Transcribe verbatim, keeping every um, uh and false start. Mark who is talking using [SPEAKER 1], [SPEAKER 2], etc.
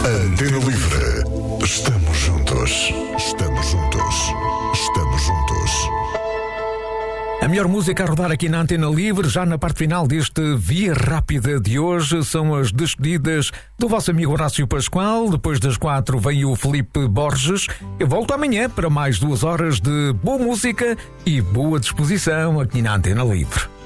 [SPEAKER 1] Antena Livre. Estamos juntos. Estamos juntos. Estamos juntos.
[SPEAKER 2] A melhor música a rodar aqui na Antena Livre, já na parte final deste Via Rápida de hoje, são as despedidas do vosso amigo Horácio Pascoal. Depois das quatro vem o Felipe Borges. Eu volto amanhã para mais duas horas de boa música e boa disposição aqui na Antena Livre.